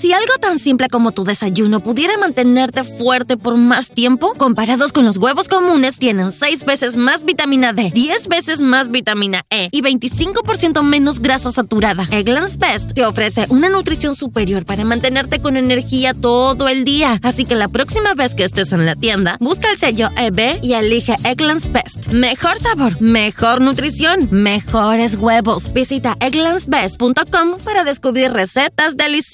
Si algo tan simple como tu desayuno pudiera mantenerte fuerte por más tiempo, comparados con los huevos comunes, tienen 6 veces más vitamina D, 10 veces más vitamina E y 25% menos grasa saturada. Eggland's Best te ofrece una nutrición superior para mantenerte con energía todo el día. Así que la próxima vez que estés en la tienda, busca el sello EB y elige Eggland's Best. Mejor sabor, mejor nutrición, mejores huevos. Visita egglandsbest.com para descubrir recetas deliciosas.